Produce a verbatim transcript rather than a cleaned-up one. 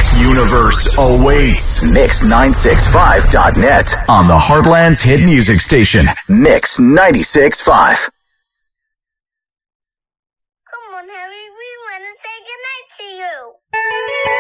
Mix Universe awaits. Mix nine sixty-five dot net on the Heartland's hit music station, Mix ninety-six point five. Come on, Harry, we want to say goodnight to you.